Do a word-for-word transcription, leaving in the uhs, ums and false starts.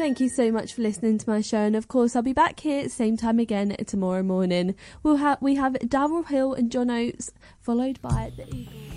Thank you so much for listening to my show, and of course I'll be back here same time again tomorrow morning. We'll have we have Daryl Hill and John Oates, followed by the Eagles.